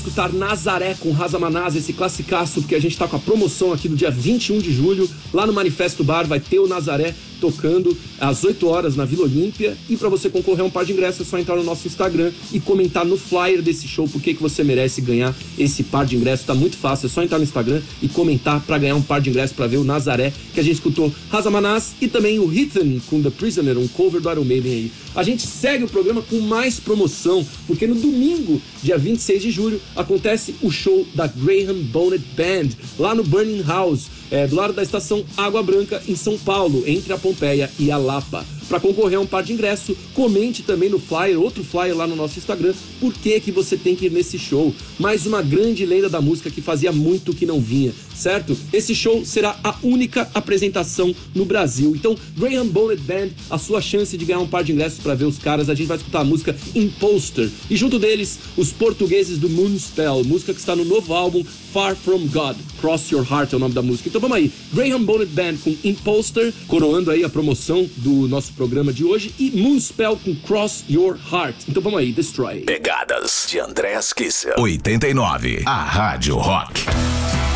Escutar Nazaré com Razamanás, esse classicaço, porque a gente tá com a promoção aqui do dia 21 de julho, lá no Manifesto Bar, vai ter o Nazaré tocando às 8 horas na Vila Olímpia, e para você concorrer a um par de ingressos é só entrar no nosso Instagram e comentar no flyer desse show por que você merece ganhar esse par de ingressos. Tá muito fácil, é só entrar no Instagram e comentar para ganhar um par de ingressos para ver o Nazaré, que a gente escutou Razamanás, e também o Heathen com The Prisoner, um cover do Iron Maiden aí. A gente segue o programa com mais promoção, porque no domingo, dia 26 de julho, acontece o show da Graham Bonnet Band, lá no Burning House, do lado da estação Água Branca, em São Paulo, entre a Pompeia e a Lapa. Para concorrer a um par de ingresso, comente também no flyer, outro flyer lá no nosso Instagram, por que você tem que ir nesse show. Mais uma grande lenda da música que fazia muito que não vinha, certo? Esse show será a única apresentação no Brasil. Então, Graham Bonnet Band, a sua chance de ganhar um par de ingressos para ver os caras. A gente vai escutar a música Imposter. E junto deles, os portugueses do Moonspell, música que está no novo álbum Far From God. Cross Your Heart é o nome da música. Então vamos aí, Graham Bonnet Band com Imposter, coroando aí a promoção do nosso programa de hoje, e Moonspell com Cross Your Heart. Então vamos aí, Destroy. Pegadas de Andrés Kisser. 89, a Rádio Rock.